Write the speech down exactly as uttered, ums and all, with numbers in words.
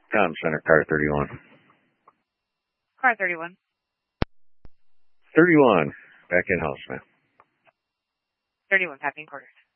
Tom Center, car thirty-one. Car thirty-one. thirty-one. Back in house, man. thirty-one, copying quarters.